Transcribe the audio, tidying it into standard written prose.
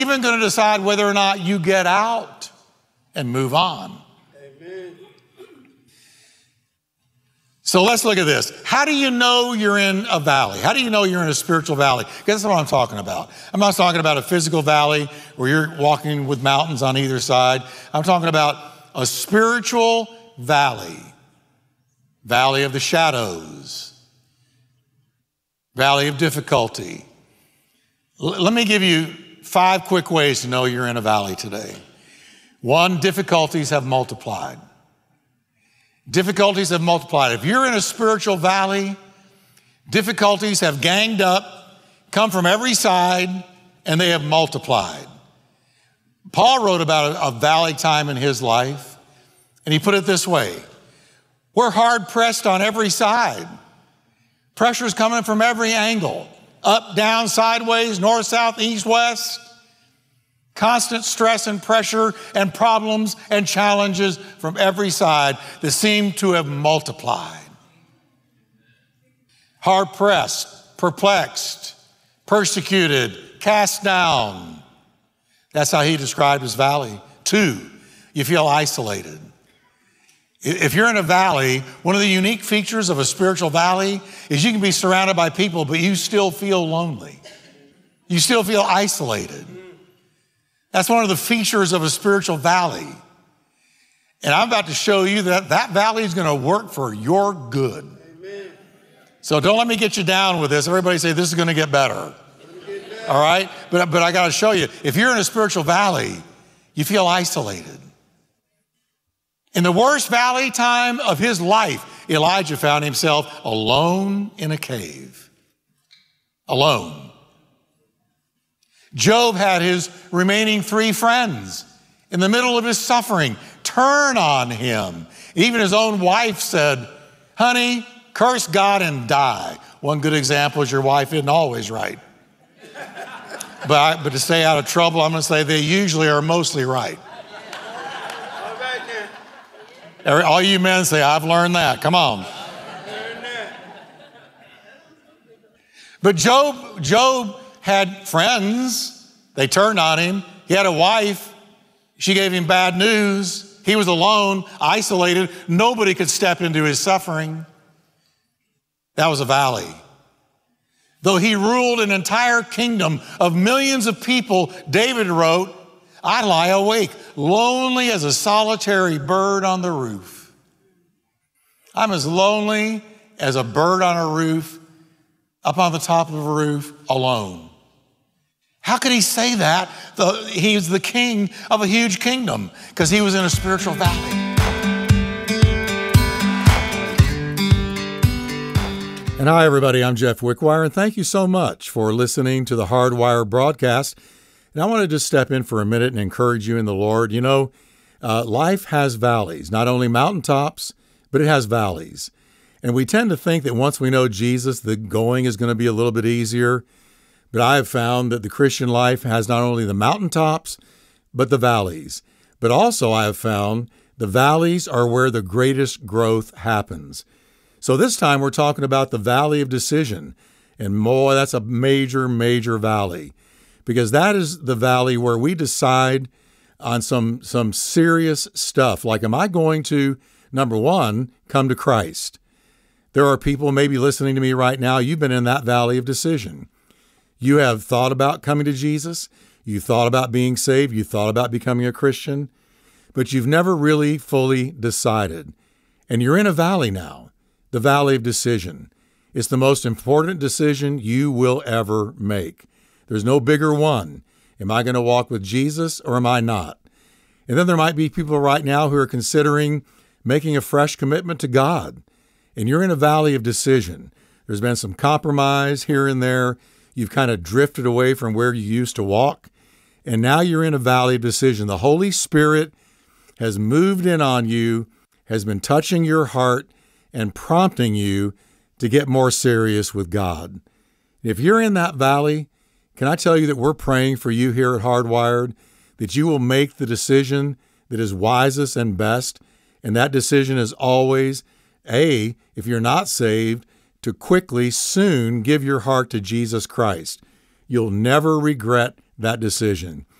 even going to decide whether or not you get out and move on. Amen. So let's look at this. How do you know you're in a valley? How do you know you're in a spiritual valley? Because that's what I'm talking about. I'm not talking about a physical valley where you're walking with mountains on either side. I'm talking about a spiritual valley. Valley of the shadows. Valley of difficulty. Let me give you 5 quick ways to know you're in a valley today. 1, difficulties have multiplied. Difficulties have multiplied. If you're in a spiritual valley, difficulties have ganged up, come from every side, and they have multiplied. Paul wrote about a valley time in his life, and he put it this way: we're hard pressed on every side. Pressure's coming from every angle, up, down, sideways, north, south, east, west. Constant stress and pressure and problems and challenges from every side that seem to have multiplied. Hard pressed, perplexed, persecuted, cast down. That's how he described his valley. 2, you feel isolated. If you're in a valley, one of the unique features of a spiritual valley is you can be surrounded by people, but you still feel lonely. You still feel isolated. That's one of the features of a spiritual valley. And I'm about to show you that that valley is going to work for your good. Amen. So don't let me get you down with this. Everybody say this is going to get better. All right? But I got to show you, if you're in a spiritual valley, you feel isolated. In the worst valley time of his life, Elijah found himself alone in a cave. Alone. Job had his remaining 3 friends in the middle of his suffering turn on him. Even his own wife said, honey, curse God and die. One good example is your wife isn't always right. But to stay out of trouble, I'm going to say they usually are mostly right. All you men say, I've learned that. Come on. But Job had friends. They turned on him. He had a wife. She gave him bad news. He was alone, isolated. Nobody could step into his suffering. That was a valley. Though he ruled an entire kingdom of millions of people, David wrote, I lie awake, lonely as a solitary bird on the roof. I'm as lonely as a bird on a roof, up on the top of a roof, alone. How could he say that? He's the king of a huge kingdom, because he was in a spiritual valley. And hi, everybody. I'm Jeff Wickwire, and thank you so much for listening to the Hardwire broadcast. And I wanted to step in for a minute and encourage you in the Lord. You know, life has valleys, not only mountaintops, but it has valleys. And we tend to think that once we know Jesus, the going is going to be a little bit easier. But I have found that the Christian life has not only the mountaintops, but the valleys. But also I have found the valleys are where the greatest growth happens. So this time we're talking about the valley of decision. And boy, that's a major, major valley. Because that is the valley where we decide on some serious stuff. Like, am I going to, number 1, come to Christ? There are people maybe listening to me right now. You've been in that valley of decision. You have thought about coming to Jesus. You thought about being saved. You thought about becoming a Christian. But you've never really fully decided. And you're in a valley now, the valley of decision. It's the most important decision you will ever make. There's no bigger one. Am I going to walk with Jesus or am I not? And then there might be people right now who are considering making a fresh commitment to God. And you're in a valley of decision. There's been some compromise here and there. You've kind of drifted away from where you used to walk. And now you're in a valley of decision. The Holy Spirit has moved in on you, has been touching your heart and prompting you to get more serious with God. If you're in that valley, can I tell you that we're praying for you here at Hardwired, that you will make the decision that is wisest and best. And that decision is always, A, if you're not saved, to quickly, soon give your heart to Jesus Christ. you'll never regret that decision.